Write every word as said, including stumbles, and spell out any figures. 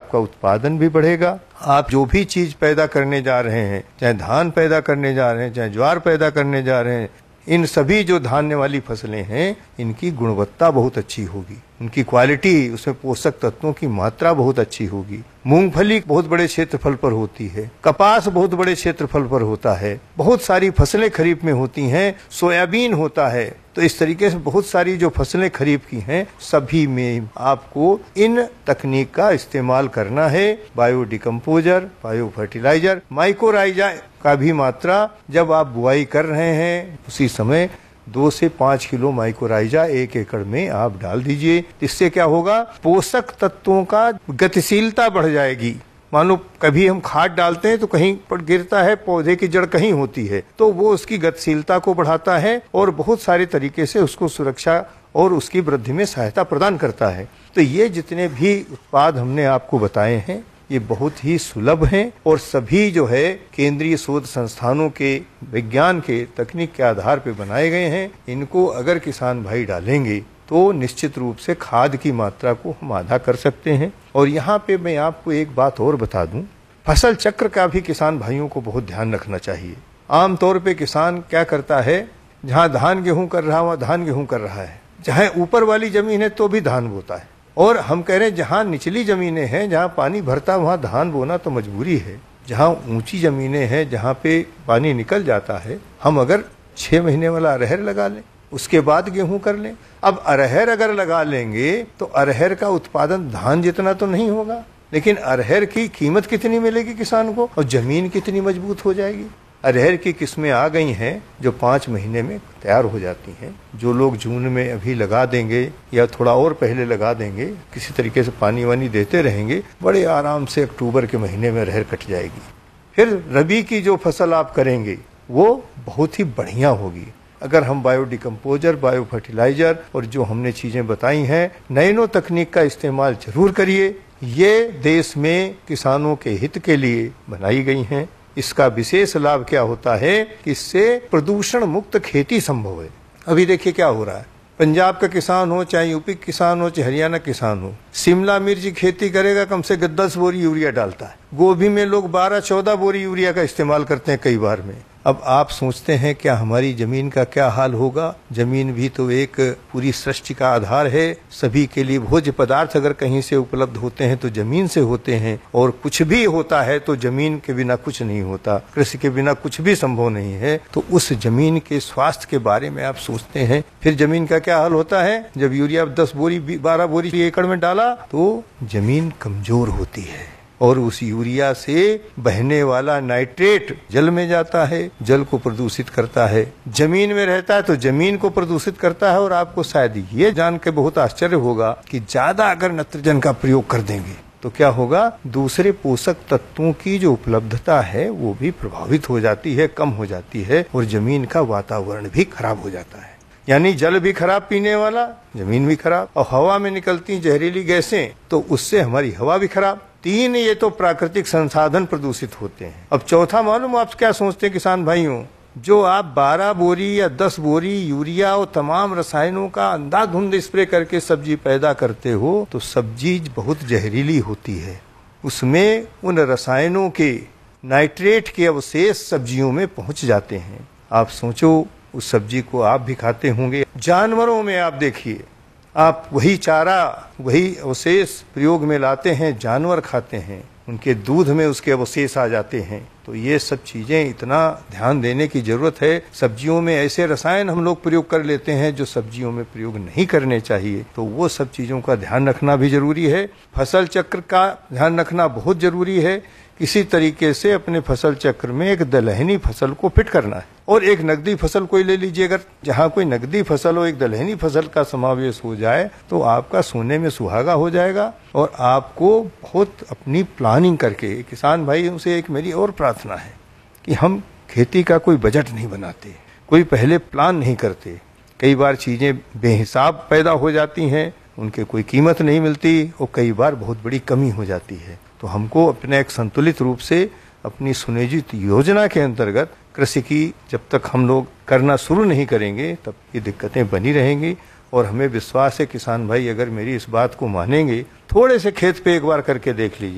आपका उत्पादन भी बढ़ेगा। आप जो भी चीज पैदा करने जा रहे हैं, चाहे धान पैदा करने जा रहे हैं, चाहे ज्वार पैदा करने जा रहे हैं, इन सभी जो धान्य वाली फसलें हैं, इनकी गुणवत्ता बहुत अच्छी होगी, उनकी क्वालिटी, उसमें पोषक तत्वों की मात्रा बहुत अच्छी होगी। मूंगफली बहुत बड़े क्षेत्रफल पर होती है, कपास बहुत बड़े क्षेत्रफल पर होता है, बहुत सारी फसलें खरीफ में होती हैं, सोयाबीन होता है। तो इस तरीके से बहुत सारी जो फसलें खरीफ की हैं, सभी में आपको इन तकनीक का इस्तेमाल करना है। Bio decomposer, bio fertiliser, mycorrhiza का भी मात्रा जब आप बुआई कर रहे हैं उसी समय दो से पांच किलो माइक्रोराइजा एक एकड़ में आप डाल दीजिए। इससे क्या होगा, पोषक तत्वों का गतिशीलता बढ़ जाएगी। मान लो कभी हम खाद डालते हैं तो कहीं पर गिरता है, पौधे की जड़ कहीं होती है, तो वो उसकी गतिशीलता को बढ़ाता है और बहुत सारे तरीके से उसको सुरक्षा और उसकी वृद्धि में सहायता प्रदान करता है। तो ये जितने भी उत्पाद हमने आपको बताए हैं, ये बहुत ही सुलभ हैं और सभी जो है केंद्रीय शोध संस्थानों के विज्ञान के तकनीक के आधार पर बनाए गए हैं। इनको अगर किसान भाई डालेंगे तो निश्चित रूप से खाद की मात्रा को हम आधा कर सकते हैं। और यहाँ पे मैं आपको एक बात और बता दूं, फसल चक्र का भी किसान भाइयों को बहुत ध्यान रखना चाहिए। आमतौर पे किसान क्या करता है, जहाँ धान गेहूं कर रहा है वहाँ धान गेहूं कर रहा है, जहाँ ऊपर वाली जमीन है तो भी धान बोता है। और हम कह रहे हैं जहाँ निचली जमीनें हैं, जहाँ पानी भरता है वहाँ धान बोना तो मजबूरी है। जहाँ ऊंची जमीनें हैं, जहाँ पे पानी निकल जाता है, हम अगर छह महीने वाला अरहर लगा लें, उसके बाद गेहूं कर लें। अब अरहर अगर लगा लेंगे तो अरहर का उत्पादन धान जितना तो नहीं होगा, लेकिन अरहर की कीमत कितनी मिलेगी किसान को और जमीन कितनी मजबूत हो जाएगी। अरहर की किस्में आ गई हैं जो पाँच महीने में तैयार हो जाती हैं। जो लोग जून में अभी लगा देंगे या थोड़ा और पहले लगा देंगे, किसी तरीके से पानी वानी देते रहेंगे, बड़े आराम से अक्टूबर के महीने में अरहर कट जाएगी। फिर रबी की जो फसल आप करेंगे वो बहुत ही बढ़िया होगी। अगर हम बायो डिकम्पोजर, बायो फर्टिलाइजर और जो हमने चीजें बताई हैं, नैनो तकनीक का इस्तेमाल जरूर करिए। ये देश में किसानों के हित के लिए बनाई गई हैं। इसका विशेष लाभ क्या होता है कि इससे प्रदूषण मुक्त खेती संभव है। अभी देखिए क्या हो रहा है, पंजाब का किसान हो, चाहे यूपी किसान हो, चाहे हरियाणा किसान हो, शिमला मिर्च की खेती करेगा, कम से कम दस बोरी यूरिया डालता है। गोभी में लोग बारह चौदह बोरी यूरिया का इस्तेमाल करते हैं कई बार में। अब आप सोचते हैं क्या हमारी जमीन का क्या हाल होगा। जमीन भी तो एक पूरी सृष्टि का आधार है। सभी के लिए भोज्य पदार्थ अगर कहीं से उपलब्ध होते हैं तो जमीन से होते हैं, और कुछ भी होता है तो जमीन के बिना कुछ नहीं होता, कृषि के बिना कुछ भी संभव नहीं है। तो उस जमीन के स्वास्थ्य के बारे में आप सोचते हैं, फिर जमीन का क्या हाल होता है। जब यूरिया दस बोरी बारह बोरी एकड़ में डाला तो जमीन कमजोर होती है और उस यूरिया से बहने वाला नाइट्रेट जल में जाता है, जल को प्रदूषित करता है, जमीन में रहता है तो जमीन को प्रदूषित करता है। और आपको शायद ये जान के बहुत आश्चर्य होगा कि ज्यादा अगर नाइट्रोजन का प्रयोग कर देंगे तो क्या होगा, दूसरे पोषक तत्वों की जो उपलब्धता है वो भी प्रभावित हो जाती है, कम हो जाती है, और जमीन का वातावरण भी खराब हो जाता है। यानी जल भी खराब पीने वाला, जमीन भी खराब, और हवा में निकलती जहरीली गैसें तो उससे हमारी हवा भी खराब। तीन ये तो प्राकृतिक संसाधन प्रदूषित होते हैं। अब चौथा मालूम आप क्या सोचते हैं किसान भाइयों, जो आप बारह बोरी या दस बोरी यूरिया और तमाम रसायनों का अंधाधुंध स्प्रे करके सब्जी पैदा करते हो तो सब्जी बहुत जहरीली होती है। उसमें उन रसायनों के नाइट्रेट के अवशेष सब्जियों में पहुंच जाते हैं। आप सोचो, उस सब्जी को आप भी खाते होंगे। जानवरों में आप देखिए, आप वही चारा, वही अवशेष प्रयोग में लाते हैं, जानवर खाते हैं, उनके दूध में उसके अवशेष आ जाते हैं। तो ये सब चीजें इतना ध्यान देने की जरूरत है। सब्जियों में ऐसे रसायन हम लोग प्रयोग कर लेते हैं जो सब्जियों में प्रयोग नहीं करने चाहिए, तो वो सब चीजों का ध्यान रखना भी जरूरी है। फसल चक्र का ध्यान रखना बहुत जरूरी है। किसी तरीके से अपने फसल चक्र में एक दलहनी फसल को फिट करना है, और एक नकदी फसल कोई ले लीजिए। अगर जहाँ कोई नकदी फसल हो, एक दलहनी फसल का समावेश हो जाए तो आपका सोने में सुहागा हो जाएगा। और आपको बहुत अपनी प्लानिंग करके, किसान भाई से एक मेरी और प्रार्थना है कि हम खेती का कोई बजट नहीं बनाते, कोई पहले प्लान नहीं करते। कई बार चीजें बेहिसाब पैदा हो जाती हैं, उनके कोई कीमत नहीं मिलती, और कई बार बहुत बड़ी कमी हो जाती है। तो हमको अपने एक संतुलित रूप से अपनी सुनियोजित योजना के अंतर्गत कृषि की जब तक हम लोग करना शुरू नहीं करेंगे तब ये दिक्कतें बनी रहेंगी। और हमें विश्वास है किसान भाई अगर मेरी इस बात को मानेंगे, थोड़े से खेत पे एक बार करके देख लीजिए।